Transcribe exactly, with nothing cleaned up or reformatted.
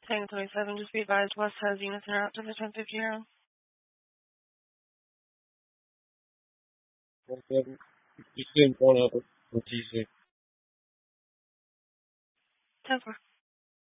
Tango twenty-seven, just be advised, West has units in route to the ten fifty round. one seven. You send one of them for T C. ten four.